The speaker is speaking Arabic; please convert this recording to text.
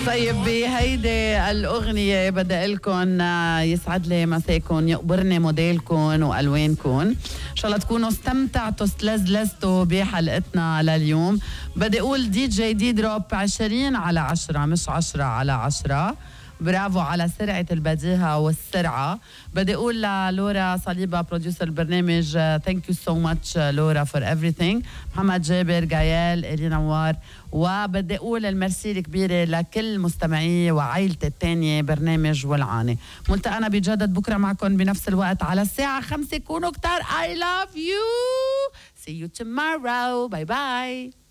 طيب بهيدي الأغنية بدي أقلكن يسعد لي مساكن، يقبرني موديلكن وألوانكن. إن شاء الله تكونوا استمتعتوا استلذلذتوا بحلقتنا لليوم. بدي أقول دي جي دي دروب 20/10 مش 10/10. برافو على سرعة البديهة والسرعة. بدي أقول للورا صليبة بروديوسر البرنامج thank you so much لورا for everything. محمد جابر، جايال، إلي نوار. وبدي أقول المرسي الكبيرة لكل مستمعي وعائلتي التانية برنامج ولعانة. ملتقانا بجدد بكرة معكم بنفس الوقت على الساعة 5. كونوا كتار. I love you. See you tomorrow. Bye bye.